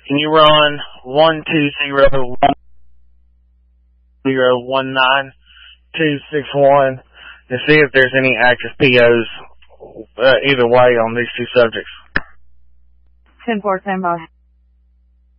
Can you run 120-1019-261 and see if there's any active POs either way on these two subjects? 10-4, standby.